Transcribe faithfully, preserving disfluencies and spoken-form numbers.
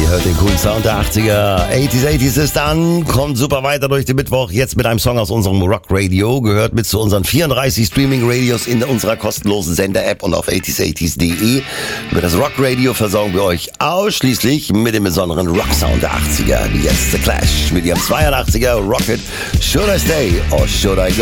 hört den coolen Sound der achtziger. achtziger, achtziger ist an, kommt super weiter durch den Mittwoch. Jetzt mit einem Song aus unserem Rock Radio. Gehört mit zu unseren vierunddreißig Streaming-Radios in unserer kostenlosen Sender-App und auf achtziger, achtziger punkt de. Über das Rock Radio versorgen wir euch ausschließlich mit dem besonderen Rock-Sound der achtziger. Wie jetzt The Clash mit ihrem zweiundachtziger Rocket. Should I Stay or Should I Go?